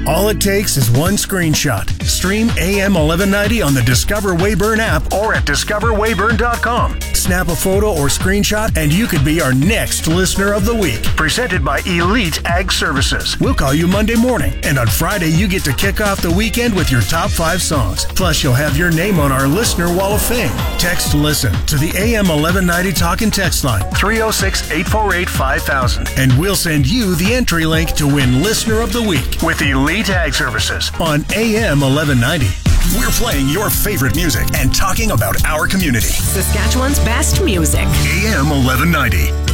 All it takes is one screenshot. Stream AM 1190 on the Discover Weyburn app or at discoverweyburn.com. Snap a photo or screenshot and you could be our next Listener of the Week. Presented by Elite Ag Services. We'll call you Monday morning, and on Friday you get to kick off the weekend with your top 5 songs. Plus you'll have your name on our Listener Wall of Fame. Text LISTEN to the AM 1190 talk and text line 306-848-5000, and we'll send you the entry link to win Listener of the Week with Elite Ag Services on AM 1190. We're playing your favorite music and talking about our community. Saskatchewan's best music. AM 1190.